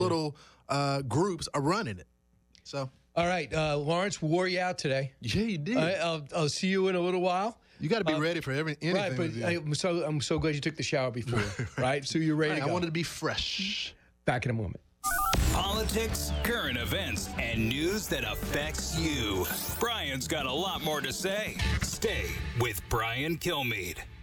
little groups are running it. So. All right, Lawrence, wore you out today. Yeah, you did. I'll see you in a little while. You got to be ready for anything. Right, but I'm so glad you took the shower before, right? So you're ready to go. I wanted to be fresh. Back in a moment. Politics, current events, and news that affects you. Brian's got a lot more to say. Stay with Brian Kilmeade.